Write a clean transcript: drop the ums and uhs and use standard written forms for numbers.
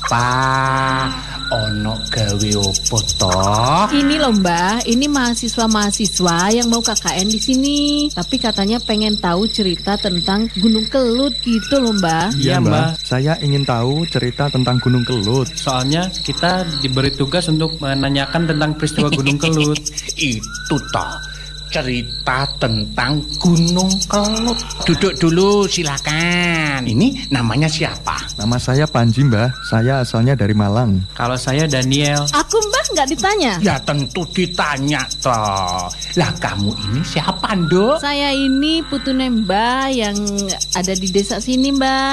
apa? Ono gawe opo toh? Ini loh Mbah, ini mahasiswa-mahasiswa yang mau KKN di sini. Tapi katanya pengen tahu cerita tentang Gunung Kelut gitu loh Mbah. Iya Mbak, saya ingin tahu cerita tentang Gunung Kelut. Soalnya kita diberi tugas untuk menanyakan tentang peristiwa Gunung Kelut. Itu toh, cerita tentang Gunung Kelut. Duduk dulu silakan. Ini namanya siapa? Nama saya Panji Mbah, saya asalnya dari Malang. Kalau saya Daniel. Aku Mbah nggak ditanya. Ya tentu ditanya toh. Lah kamu ini siapa, Nduk? Saya ini putune Mbah yang ada di desa sini Mbah.